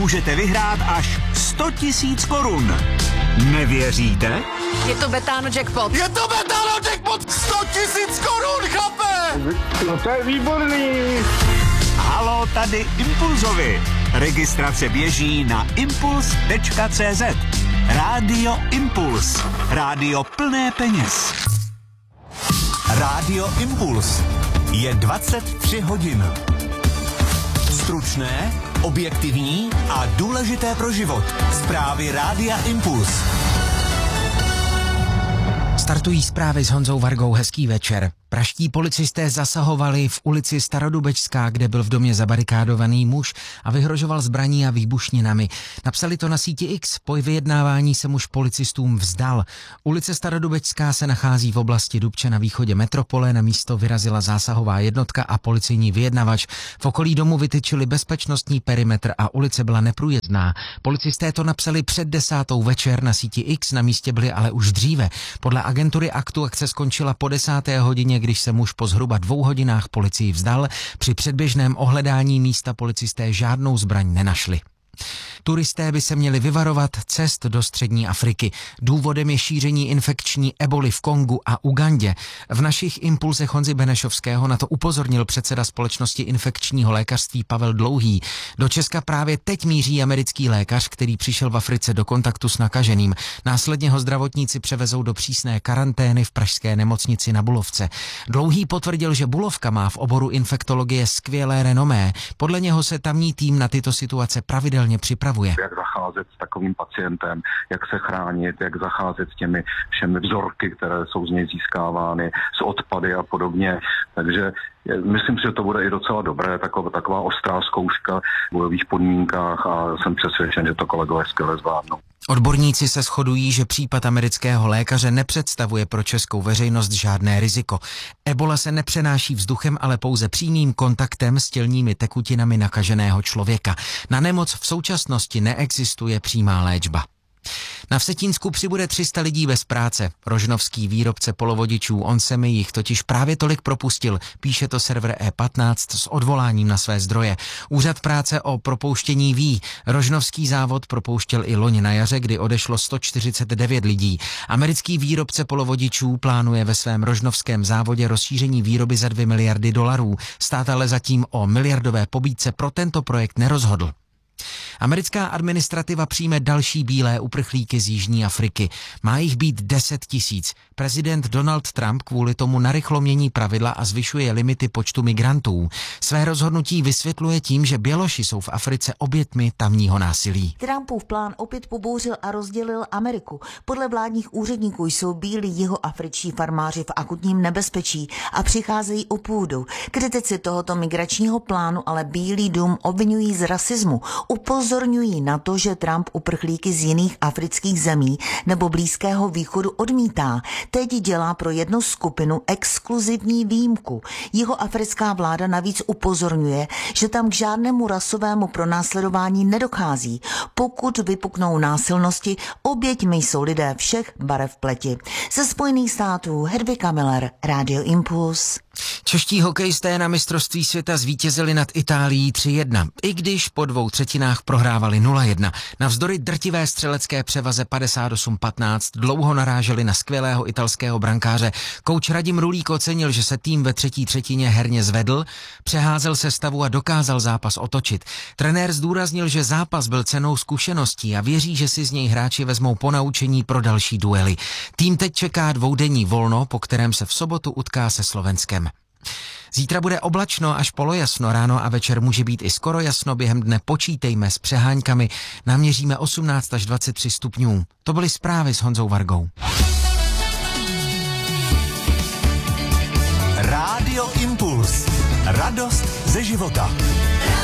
můžete vyhrát až 100 000 korun. Nevěříte? Je to Betano jackpot. Je to Betano jackpot! 100 000 korun, chlape! No to je výborný. Halo, tady Impulzovi. Registrace běží na impuls.cz. Rádio Impuls. Rádio plné peněz. Rádio Impuls. Je 23 hodin. Stručné, objektivní a důležité pro život. Zprávy Rádia Impuls. Startují zprávy s Honzou Vargou. Hezký večer. Praští policisté zasahovali v ulici Starodubečská, kde byl v domě zabarikádovaný muž a vyhrožoval zbraní a výbušninami. Napsali to na síti X. Po vyjednávání se muž policistům vzdal. Ulice Starodubečská se nachází v oblasti Dubče na východě metropole. Na místo vyrazila zásahová jednotka a policejní vyjednavač. V okolí domu vytyčili bezpečnostní perimetr a ulice byla neprůjezdná. Policisté to napsali před 10:00 večer na síti X, na místě byli ale už dříve. Podle agentury Aktu akce skončila po 10. hodině, když se muž po zhruba 2 hodinách policii vzdal. Při předběžném ohledání místa policisté žádnou zbraň nenašli. Turisté by se měli vyvarovat cest do střední Afriky. Důvodem je šíření infekční eboli v Kongu a Ugandě. V našich impulzech Honzy Benešovského na to upozornil předseda společnosti infekčního lékařství Pavel Dlouhý. Do Česka právě teď míří americký lékař, který přišel v Africe do kontaktu s nakaženým. Následně ho zdravotníci převezou do přísné karantény v pražské nemocnici na Bulovce. Dlouhý potvrdil, že Bulovka má v oboru infektologie skvělé renomé. Podle něho se tamní tým na tyto situace pravidelně připravuje. Jak zacházet s takovým pacientem, jak se chránit, jak zacházet s těmi všemi vzorky, které jsou z něj získávány, s odpady a podobně. Takže myslím si, že to bude i docela dobré, taková ostrá zkouška v bojových podmínkách a jsem přesvědčen, že to kolegové skvěle zvládnou. Odborníci se shodují, že případ amerického lékaře nepředstavuje pro českou veřejnost žádné riziko. Ebola se nepřenáší vzduchem, ale pouze přímým kontaktem s tělními tekutinami nakaženého člověka. Na nemoc v současnosti neexistuje přímá léčba. Na Vsetínsku přibude 300 lidí bez práce. Rožnovský výrobce polovodičů OnSemi jich totiž právě tolik propustil, píše to server E15 s odvoláním na své zdroje. Úřad práce o propouštění ví. Rožnovský závod propouštěl i loni na jaře, kdy odešlo 149 lidí. Americký výrobce polovodičů plánuje ve svém rožnovském závodě rozšíření výroby za $2 miliardy. Stát ale zatím o miliardové pobídce pro tento projekt nerozhodl. Americká administrativa přijme další bílé uprchlíky z Jižní Afriky. Má jich být 10 000. Prezident Donald Trump kvůli tomu narychlo mění pravidla a zvyšuje limity počtu migrantů. Své rozhodnutí vysvětluje tím, že Běloši jsou v Africe oběťmi tamního násilí. Trumpův plán opět pobouřil a rozdělil Ameriku. Podle vládních úředníků jsou bílí jihoafričtí farmáři v akutním nebezpečí a přicházejí o půdu. Kritici tohoto migračního plánu ale Bílý dům obvinují z rasismu. Upozorňují na to, že Trump uprchlíky z jiných afrických zemí nebo Blízkého východu odmítá. Teď dělá pro jednu skupinu exkluzivní výjimku. Jihoafrická vláda navíc upozorňuje, že tam k žádnému rasovému pronásledování nedochází. Pokud vypuknou násilnosti, oběťmi jsou lidé všech barev pleti. Ze Spojených států Hedvika Miller, Radio Impuls. Čeští hokejisté na mistrovství světa zvítězili nad Itálií 3-1, i když po 2/3 prohrávali 0-1. Navzdory drtivé střelecké převaze 58-15 dlouho naráželi na skvělého italského brankáře. Kouč Radim Rulík ocenil, že se tým ve 3/3 herně zvedl, přeházel sestavu a dokázal zápas otočit. Trenér zdůraznil, že zápas byl cennou zkušeností a věří, že si z něj hráči vezmou ponaučení pro další duely. Tým teď čeká 2denní volno, po kterém se v sobotu utká se Slovenskem. Zítra bude oblačno až polojasno, ráno a večer může být i skoro jasno, během dne počítejme s přeháňkami, naměříme 18 až 23 stupňů. To byly zprávy s Honzou Vargou. Rádio Impuls. Radost ze života.